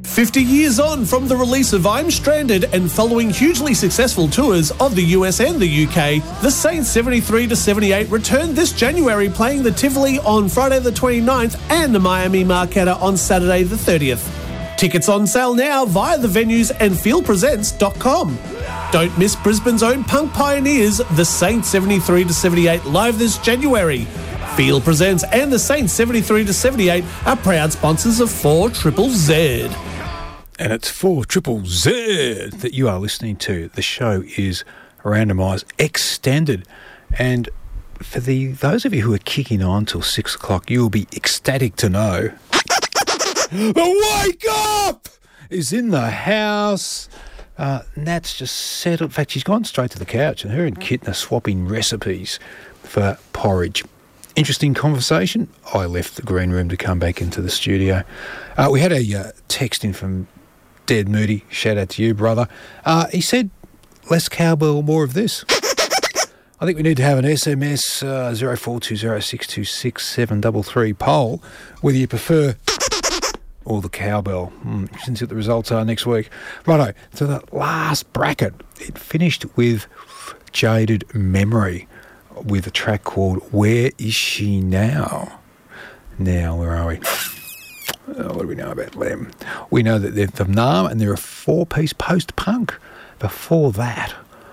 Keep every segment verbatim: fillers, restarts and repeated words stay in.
fifty years on from the release of I'm Stranded and following hugely successful tours of the U S and the U K, the Saints seventy-three to seventy-eight returned this January, playing the Tivoli on Friday the twenty-ninth and the Miami Marquetta on Saturday the thirtieth. Tickets on sale now via the venues and feel presents dot com. Don't miss Brisbane's own punk pioneers, the Saints seventy-three to seventy-eight, live this January. Feel Presents and the Saints seventy-three to seventy-eight are proud sponsors of four Triple Z. And it's four Triple Z that you are listening to. The show is Randomised Extended. And for the those of you who are kicking on till six o'clock, you will be ecstatic to know the Wake Up is in the house. Uh, Nat's just settled. In fact, she's gone straight to the couch, and her and Kitten are swapping recipes for porridge. Interesting conversation. I left the green room to come back into the studio. Uh, we had a uh, text in from Dead Moody. Shout out to you, brother. Uh, he said, less cowbell, more of this. I think we need to have an S M S uh, zero four two zero six two six seven three three poll whether you prefer or the cowbell. Hmm, interesting to see what the results are next week. Righto, so the last bracket, it finished with Jaded Memory with a track called Where Is She Now? Now, where are we? Oh, what do we know about them? We know that they're from Nam and they're a four-piece post-punk. Before that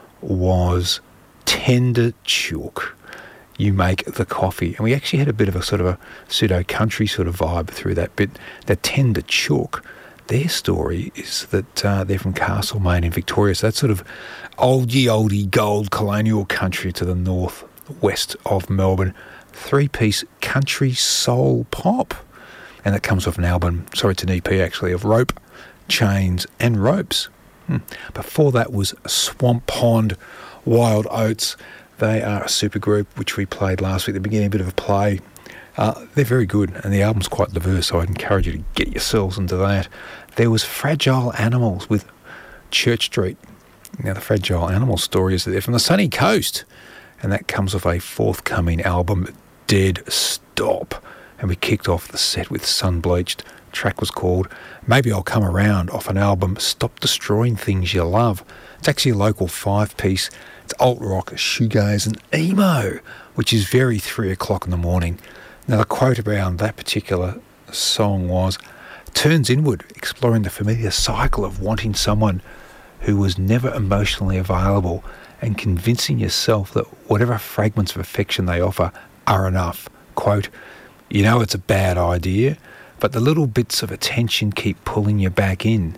was Tender Chook. You Make the Coffee. And we actually had a bit of a sort of a pseudo-country sort of vibe through that bit. The Tender Chook, their story is that uh, they're from Castlemaine in Victoria. So that's sort of oldie, oldie, gold colonial country to the north west of Melbourne. Three-piece country soul pop. And that comes off an album, sorry, it's an E P actually, of Rope, Chains and Ropes. Hmm. Before that was Swamp Pond, Wild Oats. They are a super group which we played last week. They're beginning a bit of a play. Uh, they're very good and the album's quite diverse, so I'd encourage you to get yourselves into that. There was Fragile Animals with Church Street. Now the Fragile Animals story is that they're from the sunny coast, and that comes off a forthcoming album, Dead Stop. And we kicked off the set with Sunbleached. The track was called Maybe I'll Come Around, off an album, Stop Destroying Things You Love. It's actually a local five-piece. It's alt-rock, shoegaze and emo, which is very three o'clock in the morning. Now, the quote around that particular song was, turns inward, exploring the familiar cycle of wanting someone who was never emotionally available and convincing yourself that whatever fragments of affection they offer are enough. Quote, you know it's a bad idea, but the little bits of attention keep pulling you back in.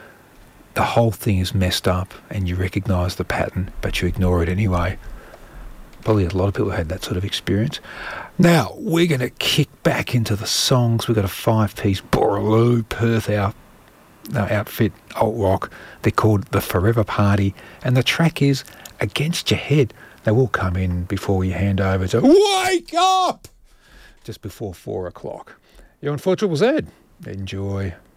The whole thing is messed up and you recognise the pattern, but you ignore it anyway. Probably a lot of people had that sort of experience. Now, we're going to kick back into the songs. We've got a five-piece Borroloo Perth out, uh, outfit, alt rock. They're called The Forever Party, and the track is Against Your Head. They will come in before we hand over to Wake Up! Just before four o'clock. You're on four Triple Z. Enjoy.